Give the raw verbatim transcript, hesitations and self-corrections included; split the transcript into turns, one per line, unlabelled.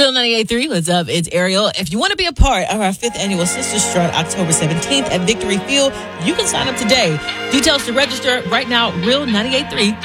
Real ninety-eight point three, what's up? It's Ariel. If you want to be a part of our fifth annual Sister Strut October seventeenth at Victory Field, you can sign up today. Details to register right now, real ninety-eight point three